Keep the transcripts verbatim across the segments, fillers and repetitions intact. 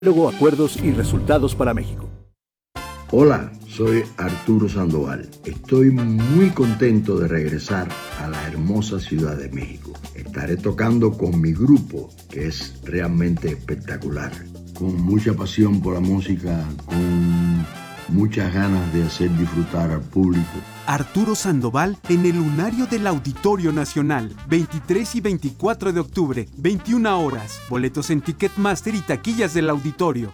Luego acuerdos y resultados para México. Hola, soy Arturo Sandoval. Estoy muy contento de regresar a la hermosa Ciudad de México. Estaré tocando con mi grupo, que es realmente espectacular. Con mucha pasión por la música, con muchas ganas de hacer disfrutar al público. Arturo Sandoval en el Lunario del Auditorio Nacional, veintitrés y veinticuatro de octubre, veintiuna horas. Boletos en Ticketmaster y taquillas del auditorio.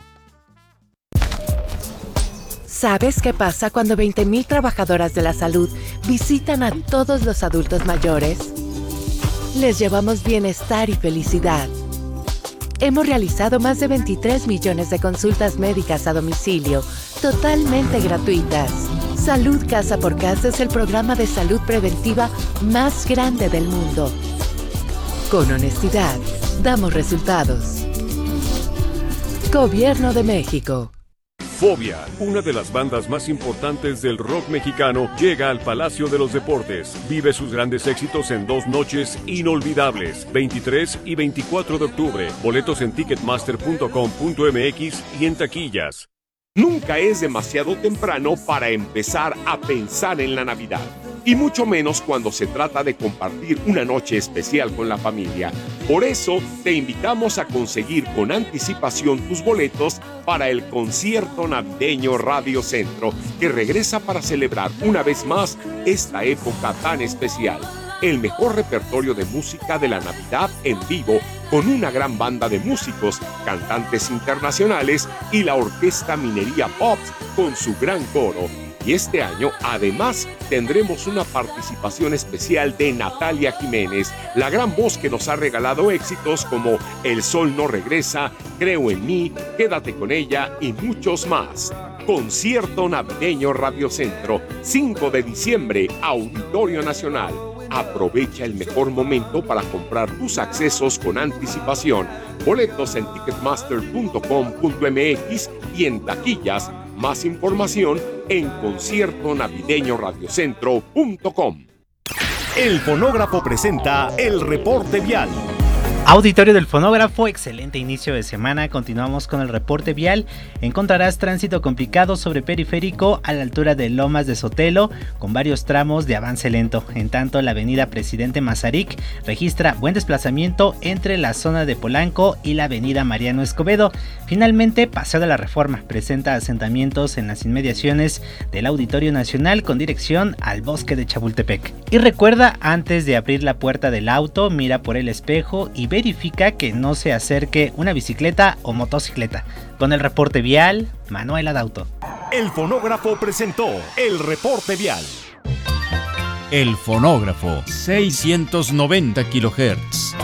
¿Sabes qué pasa cuando veinte mil trabajadoras de la salud visitan a todos los adultos mayores? Les llevamos bienestar y felicidad. Hemos realizado más de veintitrés millones de consultas médicas a domicilio, totalmente gratuitas. Salud Casa por Casa es el programa de salud preventiva más grande del mundo. Con honestidad, damos resultados. Gobierno de México. Fobia, una de las bandas más importantes del rock mexicano, llega al Palacio de los Deportes. Vive sus grandes éxitos en dos noches inolvidables, veintitrés y veinticuatro de octubre. Boletos en ticketmaster punto com punto m x y en taquillas. Nunca es demasiado temprano para empezar a pensar en la Navidad, y mucho menos cuando se trata de compartir una noche especial con la familia. Por eso, te invitamos a conseguir con anticipación tus boletos para el concierto navideño Radio Centro, que regresa para celebrar una vez más esta época tan especial. El mejor repertorio de música de la Navidad en vivo, con una gran banda de músicos, cantantes internacionales y la Orquesta Minería Pop con su gran coro. Y este año, además, tendremos una participación especial de Natalia Jiménez, la gran voz que nos ha regalado éxitos como El Sol No Regresa, Creo en Mí, Quédate con Ella y muchos más. Concierto Navideño Radio Centro, cinco de diciembre, Auditorio Nacional. Aprovecha el mejor momento para comprar tus accesos con anticipación. Boletos en ticketmaster punto com punto m x y en taquillas. Más información en concierto navideño radiocentro punto com. El Fonógrafo presenta el reporte vial. Auditorio del Fonógrafo, excelente inicio de semana. Continuamos con el reporte vial. Encontrarás tránsito complicado sobre Periférico a la altura de Lomas de Sotelo, con varios tramos de avance lento. En tanto, la avenida Presidente Mazarik registra buen desplazamiento entre la zona de Polanco y la avenida Mariano Escobedo. Finalmente, Paseo de la Reforma presenta asentamientos en las inmediaciones del Auditorio Nacional con dirección al Bosque de Chapultepec. Y recuerda, antes de abrir la puerta del auto, mira por el espejo y ve verifica que no se acerque una bicicleta o motocicleta. Con el reporte vial, Manuel Adauto. El Fonógrafo presentó el reporte vial. El Fonógrafo, seiscientos noventa kilohertz.